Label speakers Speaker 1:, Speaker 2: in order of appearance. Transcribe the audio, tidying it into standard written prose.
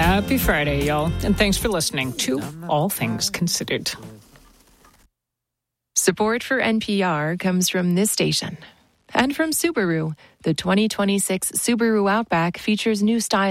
Speaker 1: Happy Friday, y'all. And thanks for listening to All Things Considered.
Speaker 2: Support for NPR comes from this station and from Subaru. The 2026 Subaru Outback features new style.